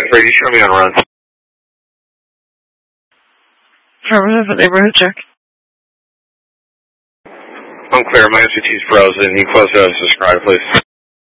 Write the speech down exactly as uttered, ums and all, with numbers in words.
Brady, show me on run. Affirmative, neighborhood check. Unclear, my S V T's frozen. You close out as described, please.